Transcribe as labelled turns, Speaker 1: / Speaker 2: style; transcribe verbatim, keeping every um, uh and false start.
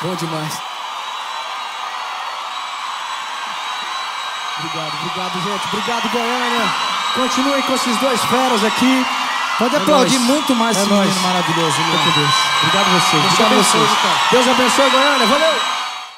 Speaker 1: Bom demais. Obrigado, obrigado, gente. Obrigado, Goiânia. Continuem com esses dois feras aqui.
Speaker 2: Pode
Speaker 1: é
Speaker 2: aplaudir
Speaker 1: nóis.
Speaker 2: muito mais
Speaker 1: é
Speaker 2: esse
Speaker 1: nóis.
Speaker 2: menino maravilhoso.
Speaker 1: Obrigado a vocês.
Speaker 2: Deus
Speaker 1: Obrigado a vocês.
Speaker 2: abençoe, cara.
Speaker 1: Deus abençoe, Goiânia. Valeu!